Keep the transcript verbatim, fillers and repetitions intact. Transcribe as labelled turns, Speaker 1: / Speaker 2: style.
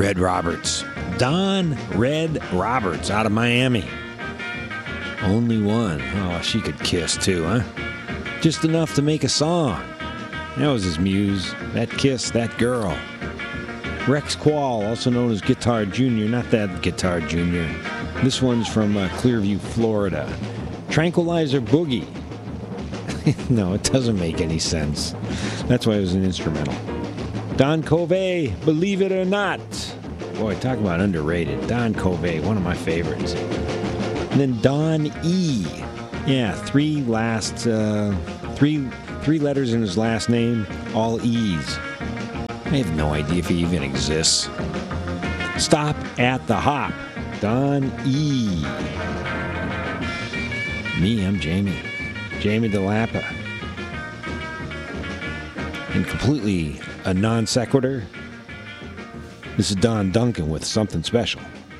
Speaker 1: Red Roberts. Dawn Red Roberts out of Miami. Only one. Oh, she could kiss too, huh? Just enough to make a song. That was his muse. That kiss, that girl. Rex Qual, also known as Guitar Junior Not that Guitar Junior This one's from uh, Clearview, Florida. Tranquilizer Boogie. No, it doesn't make any sense. That's why it was an instrumental. Don Covey, Believe It or Not. Boy, talk about underrated. Don Covey, one of my favorites. And then Don E. Yeah, three last, uh, three three letters in his last name, all E's. I have no idea if he even exists. Stop at the Hop. Don E. Me, I'm Jamie. Jamie DeLappa. And completely a non sequitur, this is Don Duncan with Something Special.